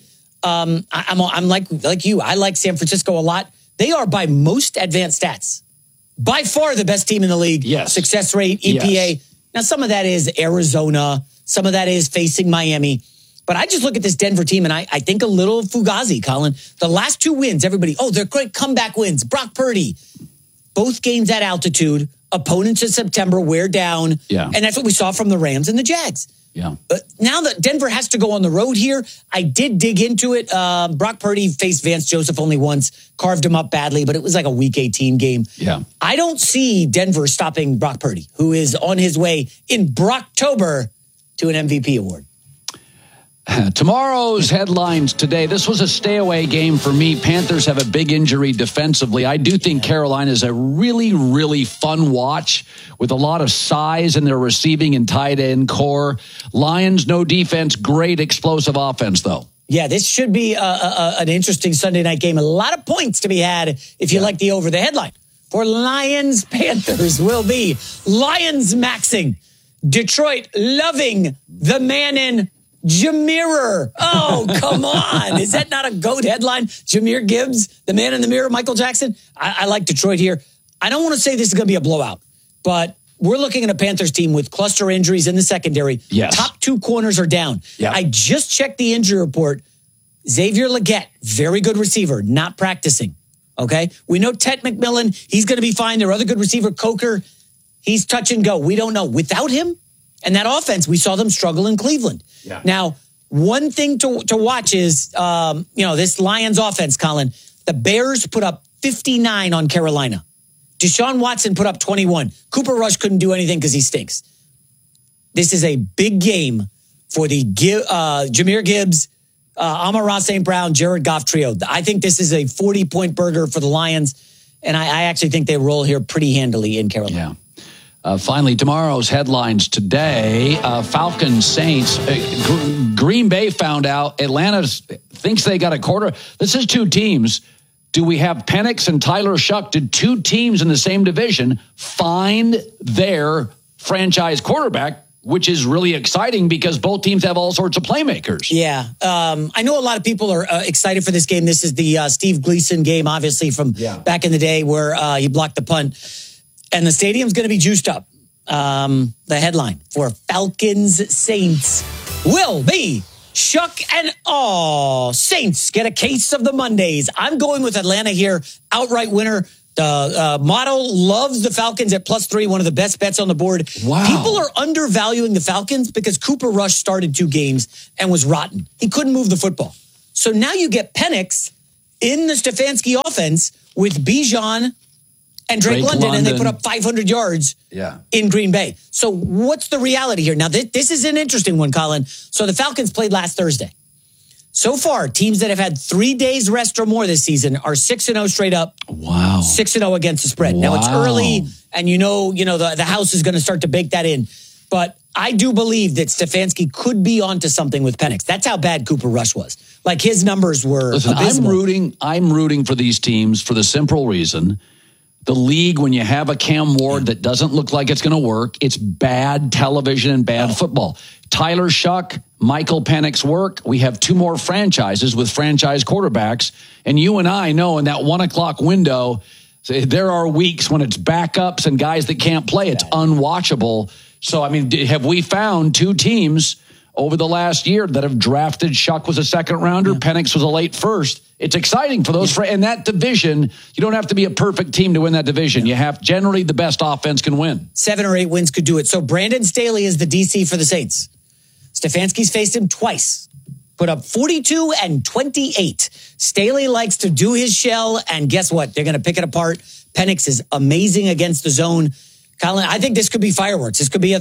I'm like you. I like San Francisco a lot. They are by most advanced stats, by far the best team in the league. Yes. Success rate, EPA. Yes. Now, some of that is Arizona. Some of that is facing Miami. But I just look at this Denver team, and I think a little Fugazi, Colin. The last 2 wins, everybody, they're great comeback wins. Brock Purdy, both games at altitude. Opponents in September wear down. Yeah. And that's what we saw from the Rams and the Jags. Yeah. Now that Denver has to go on the road here, I did dig into it. Brock Purdy faced Vance Joseph only once, carved him up badly, but it was like a Week 18 game. Yeah. I don't see Denver stopping Brock Purdy, who is on his way in Brocktober to an MVP award. Tomorrow's headlines today. This was a stay-away game for me. Panthers have a big injury defensively. I do think Carolina is a really, really fun watch with a lot of size in their receiving and tight end core. Lions, no defense, great explosive offense, though. Yeah, this should be an interesting Sunday night game. A lot of points to be had if you like the over. The headline for Lions Panthers will be Lions maxing. Detroit loving the man in Jameer. Oh, come on. Is that not a GOAT headline? Jameer Gibbs, the man in the mirror, Michael Jackson. I like Detroit here. I don't want to say this is going to be a blowout, but we're looking at a Panthers team with cluster injuries in the secondary. Yes. Top 2 corners are down. Yep. I just checked the injury report. Xavier Legette, very good receiver, not practicing. Okay. We know Ted McMillan, he's going to be fine. Their other good receiver, Coker, he's touch and go. We don't know. Without him and that offense, we saw them struggle in Cleveland. Yeah. Now, one thing to watch is, this Lions offense, Colin. The Bears put up 59 on Carolina. Deshaun Watson put up 21. Cooper Rush couldn't do anything because he stinks. This is a big game for the Jameer Gibbs, Amon-Ra St. Brown, Jared Goff trio. I think this is a 40-point burger for the Lions, and I actually think they roll here pretty handily in Carolina. Yeah. Finally, tomorrow's headlines today, Falcons, Saints. Green Bay found out Atlanta thinks they got a quarter. This is 2 teams. Do we have Penix and Tyler Shuck? Did 2 teams in the same division find their franchise quarterback, which is really exciting because both teams have all sorts of playmakers. Yeah. I know a lot of people are excited for this game. This is the Steve Gleason game, obviously, from back in the day where he blocked the punt. And the stadium's going to be juiced up. The headline for Falcons Saints will be Shuck and Awe. Saints get a case of the Mondays. I'm going with Atlanta here. Outright winner. The model loves the Falcons at +3, one of the best bets on the board. Wow. People are undervaluing the Falcons because Cooper Rush started 2 games and was rotten. He couldn't move the football. So now you get Penix in the Stefanski offense with Bijan and Drake London, and they put up 500 yards in Green Bay. So what's the reality here? Now, this is an interesting one, Colin. So the Falcons played last Thursday. So far, teams that have had 3 days rest or more this season are 6-0 straight up. Wow. 6-0 against the spread. Wow. Now, it's early, and you know the house is going to start to bake that in. But I do believe that Stefanski could be onto something with Penix. That's how bad Cooper Rush was. Like, his numbers were abysmal. I'm rooting for these teams for the simple reason. The league, when you have a Cam Ward that doesn't look like it's going to work, it's bad television and bad football. Tyler Shuck, Michael Penix work. We have 2 more franchises with franchise quarterbacks. And you and I know in that 1 o'clock window, there are weeks when it's backups and guys that can't play. It's unwatchable. So, I mean, have we found 2 teams over the last year that have drafted? Shuck was a second rounder. Penix was a late first. It's exciting for those. In that division, you don't have to be a perfect team to win that division. You have generally the best offense can win. 7 or 8 wins could do it. So Brandon Staley is the DC for the Saints. Stefanski's faced him twice. Put up 42 and 28. Staley likes to do his shell, and guess what? They're going to pick it apart. Penix is amazing against the zone. Colin, I think this could be fireworks. This could be a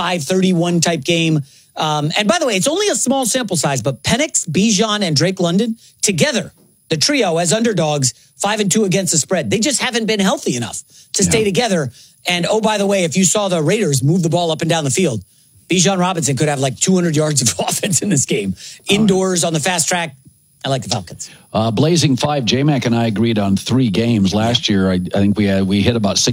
35-31 type game. And by the way, it's only a small sample size, but Penix, Bijan, and Drake London together, the trio as underdogs, 5-2 against the spread. They just haven't been healthy enough to stay together. And oh, by the way, if you saw the Raiders move the ball up and down the field, Bijan Robinson could have like 200 yards of offense in this game. Indoors on the fast track. I like the Falcons. Blazing 5, J-Mac and I agreed on 3 games last year. I think we hit about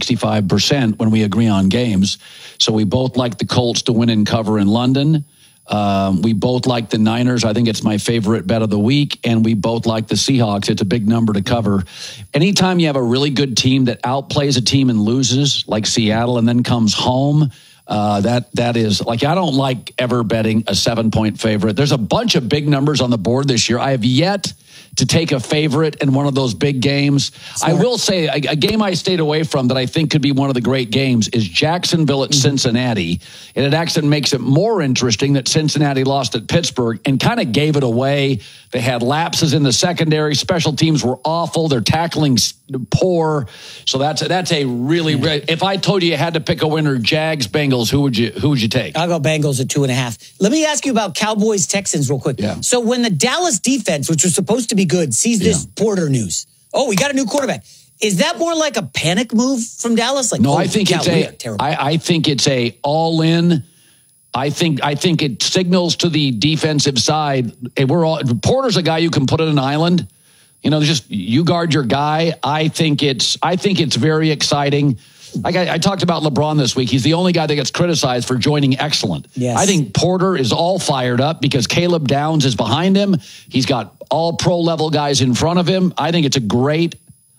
65% when we agree on games. So we both like the Colts to win and cover in London. We both like the Niners. I think it's my favorite bet of the week. And we both like the Seahawks. It's a big number to cover. Anytime you have a really good team that outplays a team and loses, like Seattle, and then comes home, that is like, I don't like ever betting a 7-point favorite. There's a bunch of big numbers on the board this year. I have yet to take a favorite in one of those big games. I will say a game I stayed away from that I think could be one of the great games is Jacksonville at Cincinnati. And it actually makes it more interesting that Cincinnati lost at Pittsburgh and kind of gave it away. They had lapses in the secondary. Special teams were awful. Their tackling poor. So that's a really, if I told you had to pick a winner, Jags, Bengals, who would you take? I'll go Bengals at 2.5. Let me ask you about Cowboys, Texans real quick. Yeah. So when the Dallas defense, which was supposed to be good, sees this Porter news. Oh, we got a new quarterback. Is that more like a panic move from Dallas? Like, no, I think I think it's a all in. I think it signals to the defensive side. Porter's a guy you can put on an island. Just you guard your guy. I think it's very exciting. I talked about LeBron this week. He's the only guy that gets criticized for joining excellent. Yes. I think Porter is all fired up because Caleb Downs is behind him. He's got all pro level guys in front of him. I think it's a great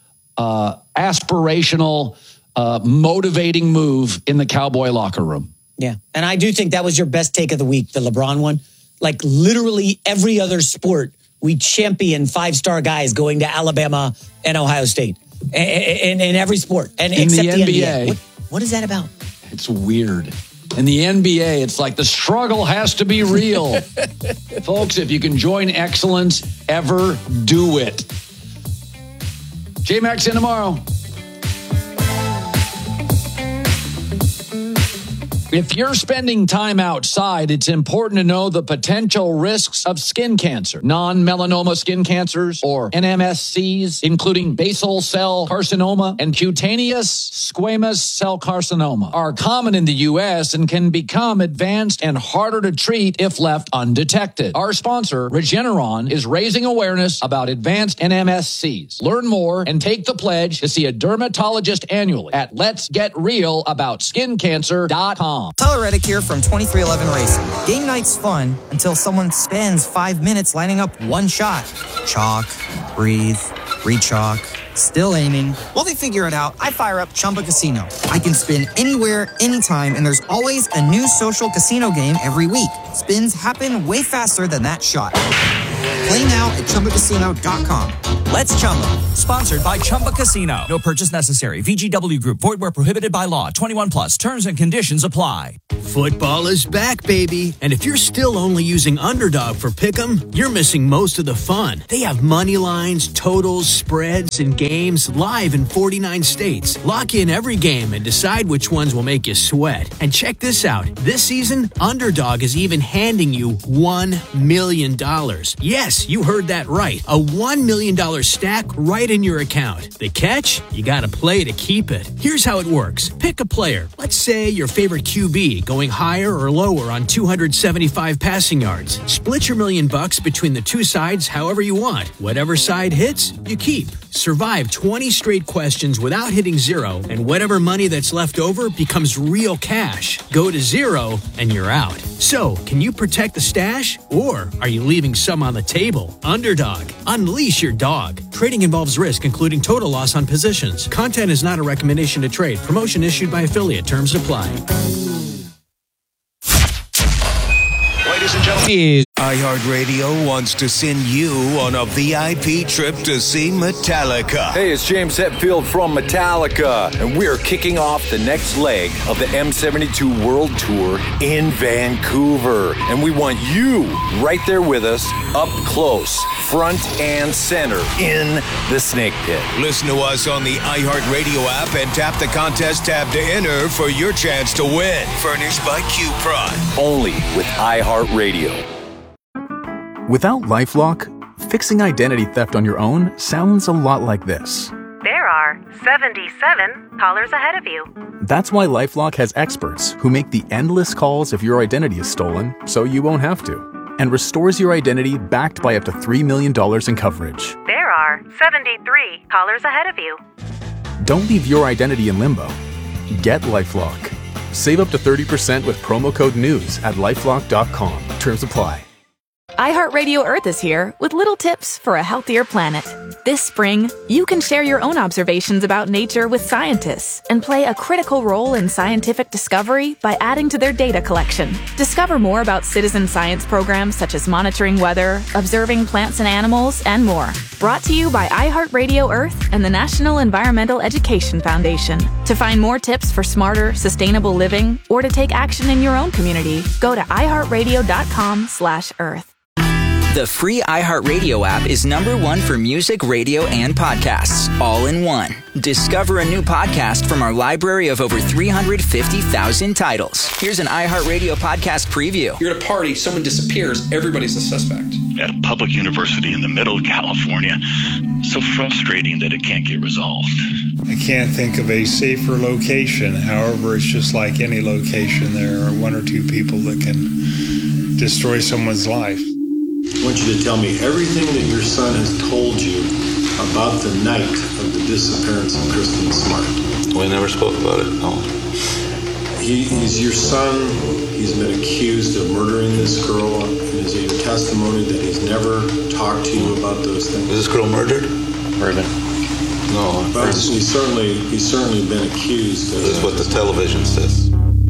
aspirational, motivating move in the Cowboy locker room. Yeah. And I do think that was your best take of the week, the LeBron one. Like literally every other sport, we champion 5-star guys going to Alabama and Ohio State. In every sport. And in except the NBA. What is that about? It's weird. In the NBA, it's like the struggle has to be real. Folks, if you can join excellence, ever do it. J-Max in tomorrow. If you're spending time outside, it's important to know the potential risks of skin cancer. Non-melanoma skin cancers, or NMSCs, including basal cell carcinoma and cutaneous squamous cell carcinoma, are common in the U.S. and can become advanced and harder to treat if left undetected. Our sponsor, Regeneron, is raising awareness about advanced NMSCs. Learn more and take the pledge to see a dermatologist annually at letsgetrealaboutSkinCancer.com. Tyler Reddick here from 2311 Racing. Game night's fun until someone spends 5 minutes lining up one shot. Chalk, breathe, re-chalk, Still aiming. While they figure it out, I fire up Chumba Casino. I can spin anywhere, anytime, and there's always a new social casino game every week. Spins happen way faster than that shot. Play now at ChumbaCasino.com. Let's Chumba. Sponsored by Chumba Casino. No purchase necessary. VGW Group. Void where prohibited by law. 21 plus. Terms and conditions apply. Football is back, baby. And if you're still only using Underdog for Pick'em, you're missing most of the fun. They have money lines, totals, spreads, and games live in 49 states. Lock in every game and decide which ones will make you sweat. And check this out. This season, Underdog is even handing you $1 million. Yes, you heard that right. A $1 million stack right in your account. The catch? You gotta play to keep it. Here's how it works. Pick a player. Let's say your favorite QB going higher or lower on 275 passing yards. Split your $1 million between the two sides however you want. Whatever side hits, you keep. Survive 20 straight questions without hitting zero, and whatever money that's left over becomes real cash. Go to zero, and you're out. So, can you protect the stash, or are you leaving some on the table? Underdog. Unleash your dog. Trading involves risk, including total loss on positions. Content is not a recommendation to trade. Promotion issued by affiliate. Terms apply. Ladies and gentlemen, iHeartRadio wants to send you on a VIP trip to see Metallica. Hey, it's James Hetfield from Metallica, and we're kicking off the next leg of the M72 World Tour in Vancouver. And we want you right there with us, up close, front and center, in the Snake Pit. Listen to us on the iHeartRadio app and tap the contest tab to enter for your chance to win. Furnished by Q-Prod. Only with iHeartRadio. Without LifeLock, fixing identity theft on your own sounds a lot like this. There are 77 callers ahead of you. That's why LifeLock has experts who make the endless calls if your identity is stolen, so you won't have to, and restores your identity backed by up to $3 million in coverage. There are 73 callers ahead of you. Don't leave your identity in limbo. Get LifeLock. Save up to 30% with promo code NEWS at LifeLock.com. Terms apply. iHeartRadio Earth is here with little tips for a healthier planet. This spring, you can share your own observations about nature with scientists and play a critical role in scientific discovery by adding to their data collection. Discover more about citizen science programs such as monitoring weather, observing plants and animals, and more. Brought to you by iHeartRadio Earth and the National Environmental Education Foundation. To find more tips for smarter, sustainable living or to take action in your own community, go to iHeartRadio.com/Earth. The free iHeartRadio app is #1 for music, radio, and podcasts, all in one. Discover a new podcast from our library of over 350,000 titles. Here's an iHeartRadio podcast preview. You're at a party, someone disappears, everybody's a suspect. At a public university in the middle of California, so frustrating that it can't get resolved. I can't think of a safer location. However, it's just like any location. There are one or two people that can destroy someone's life. I want you to tell me everything that your son has told you about the night of the disappearance of Kristen Smart. We never spoke about it, no. He's your son. He's been accused of murdering this girl. And is it your testimony that he's never talked to you about those things? Is this girl murdered? Raven? No. But he's certainly been accused. This is what the television says.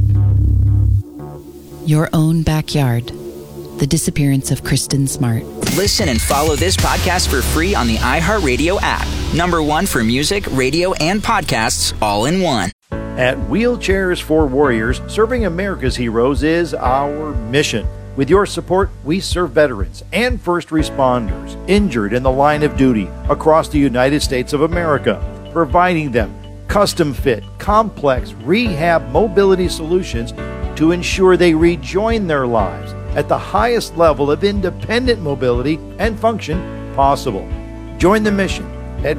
Your own backyard. The disappearance of Kristen Smart. Listen and follow this podcast for free on the iHeartRadio app. #1 for music, radio, and podcasts, all in one. At Wheelchairs for Warriors, serving America's heroes is our mission. With your support, we serve veterans and first responders injured in the line of duty across the United States of America, providing them custom-fit, complex rehab mobility solutions to ensure they rejoin their lives at the highest level of independent mobility and function possible. Join the mission at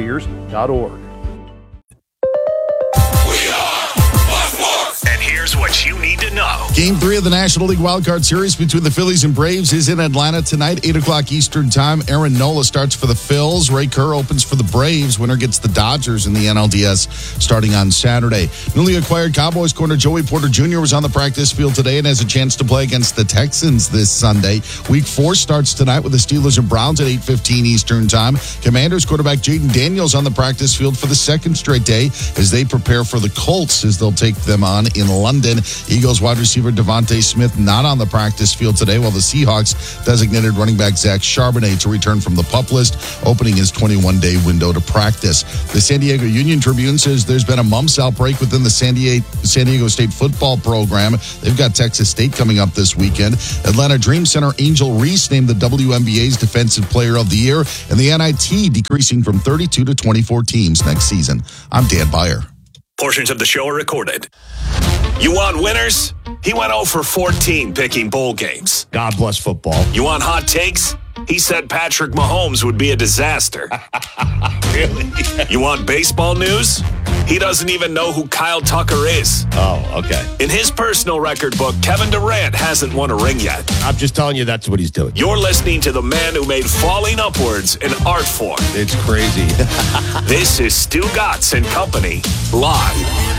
wheelchairsforwarriors.org. And here's what sports you need to know. Game 3 of the National League Wildcard Series between the Phillies and Braves is in Atlanta tonight, 8 o'clock Eastern Time. Aaron Nola starts for the Phils. Ray Kerr opens for the Braves. Winner gets the Dodgers in the NLDS starting on Saturday. Newly acquired Cowboys corner Joey Porter Jr. was on the practice field today and has a chance to play against the Texans this Sunday. Week 4 starts tonight with the Steelers and Browns at 8:15 Eastern Time. Commanders quarterback Jaden Daniels on the practice field for the second straight day as they prepare for the Colts as they'll take them on in London. Eagles wide receiver Devontae Smith not on the practice field today, while the Seahawks designated running back Zach Charbonnet to return from the PUP list, opening his 21-day window to practice. The San Diego Union Tribune says there's been a mumps outbreak within the San Diego State football program. They've got Texas State coming up this weekend. Atlanta Dream Center Angel Reese named the WNBA's Defensive Player of the Year, and the NIT decreasing from 32 to 24 teams next season. I'm Dan Byer. Portions of the show are recorded. You want winners? He went 0 for 14 picking bowl games. God bless football. You want hot takes? He said Patrick Mahomes would be a disaster. Really? You want baseball news? He doesn't even know who Kyle Tucker is. Oh, okay. In his personal record book, Kevin Durant hasn't won a ring yet. I'm just telling you that's what he's doing. You're listening to the man who made falling upwards an art form. It's crazy. This is Stu Gatz and Company, live.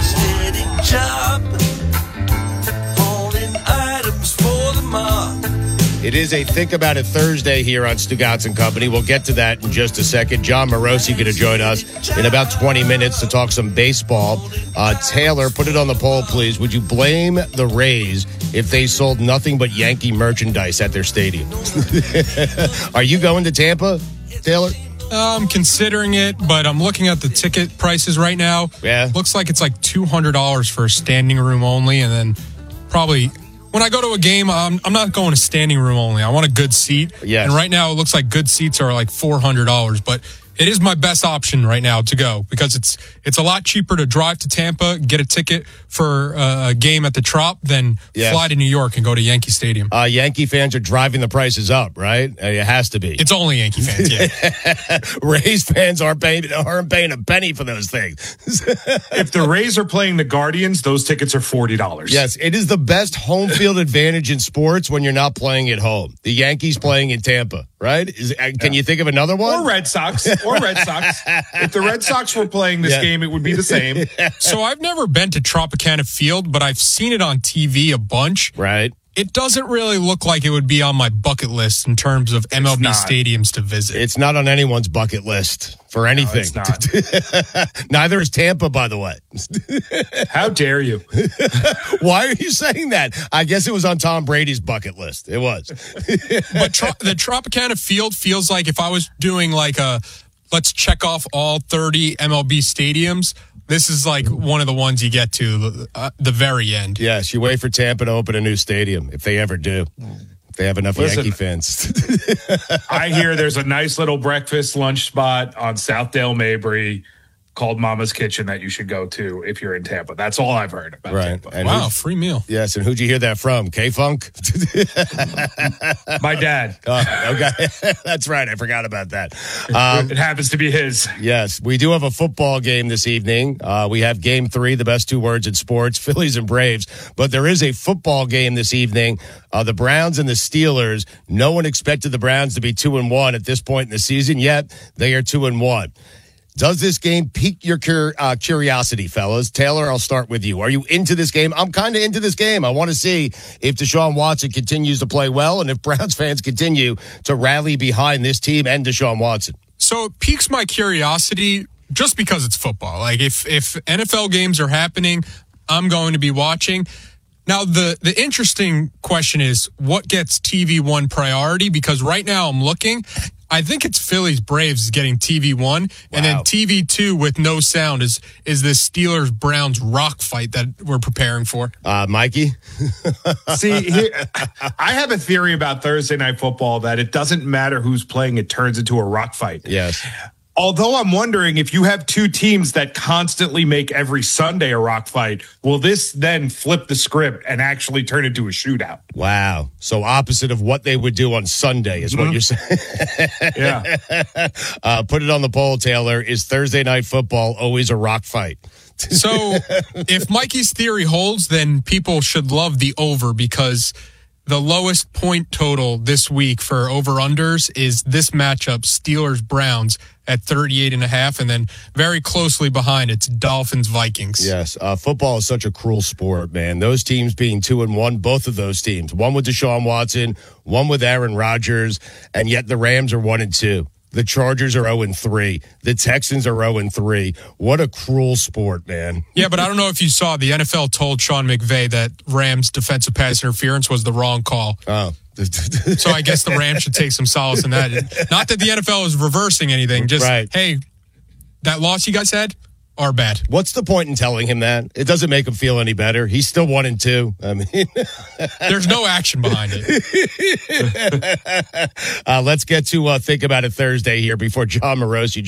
It is a Think About It Thursday here on Stu Gatz and Company. We'll get to that in just a second. John Morosi going to join us in about 20 minutes to talk some baseball. Taylor, put it on the poll, please. Would you blame the Rays if they sold nothing but Yankee merchandise at their stadium? Are you going to Tampa, Taylor? I'm considering it, but I'm looking at the ticket prices right now. Yeah. Looks like it's like $200 for standing room only, and then probably when I go to a game, I'm not going to standing room only. I want a good seat. Yes. And right now it looks like good seats are like $400, but it is my best option right now to go because it's a lot cheaper to drive to Tampa, get a ticket for a game at the Trop than fly to New York and go to Yankee Stadium. Yankee fans are driving the prices up, right? It has to be. It's only Yankee fans, yeah. Rays fans aren't paying a penny for those things. If the Rays are playing the Guardians, those tickets are $40. Yes, it is the best home field advantage in sports when you're not playing at home. The Yankees playing in Tampa, right? Can you think of another one? Or Red Sox. If the Red Sox were playing this game, it would be the same. So I've never been to Tropicana Field, but I've seen it on TV a bunch. Right. It doesn't really look like it would be on my bucket list in terms of MLB stadiums to visit. It's not on anyone's bucket list for anything. No, it's not. Neither is Tampa, by the way. How dare you? Why are you saying that? I guess it was on Tom Brady's bucket list. It was. But the Tropicana Field feels like if I was doing like let's check off all 30 MLB stadiums, this is like one of the ones you get to the very end. Yes, you wait for Tampa to open a new stadium, if they ever do. If they have enough Yankee fans. I hear there's a nice little breakfast lunch spot on Southdale Mabry called Mama's Kitchen that you should go to if you're in Tampa. That's all I've heard about Tampa. And wow, free meal. Yes, and who'd you hear that from? K-Funk? My dad. Okay. That's right. I forgot about that. It happens to be his. Yes, we do have a football game this evening. We have Game 3, the best two words in sports, Phillies and Braves. But there is a football game this evening. The Browns and the Steelers. No one expected the Browns to be 2-1 at this point in the season, yet they are 2-1. Does this game pique your curiosity, fellas? Taylor, I'll start with you. Are you into this game? I'm kind of into this game. I want to see if Deshaun Watson continues to play well and if Browns fans continue to rally behind this team and Deshaun Watson. So it piques my curiosity just because it's football. Like if NFL games are happening, I'm going to be watching. Now, the interesting question is what gets TV1 priority? Because right now I'm looking, I think it's Phillies Braves getting TV1, and then TV2 with no sound is this Steelers Browns rock fight that we're preparing for. Mikey? See, I have a theory about Thursday Night Football that it doesn't matter who's playing, it turns into a rock fight. Yes. Although I'm wondering if you have two teams that constantly make every Sunday a rock fight, will this then flip the script and actually turn into a shootout? Wow. So opposite of what they would do on Sunday is what you're saying. Yeah. Put it on the poll, Taylor. Is Thursday Night Football always a rock fight? So if Mikey's theory holds, then people should love the over because the lowest point total this week for over-unders is this matchup, Steelers-Browns at 38.5, and then very closely behind it's Dolphins-Vikings. Yes, football is such a cruel sport, man. Those teams being 2-1, both of those teams, one with Deshaun Watson, one with Aaron Rodgers, and yet the Rams are 1-2. The Chargers are 0-3. The Texans are 0-3. What a cruel sport, man. Yeah, but I don't know if you saw, the NFL told Sean McVay that Rams defensive pass interference was the wrong call. Oh. So I guess the Rams should take some solace in that. Not that the NFL is reversing anything, just, hey, that loss you guys had are bad. What's the point in telling him that? It doesn't make him feel any better. He's still 1-2. I mean, there's no action behind it. Let's get to Think About It Thursday here before John Morosi